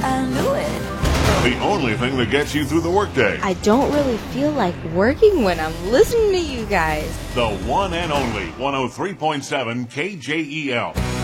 I knew it. The only thing that gets you through the workday. I don't really feel like working when I'm listening to you guys. The one and only 103.7 KJEL.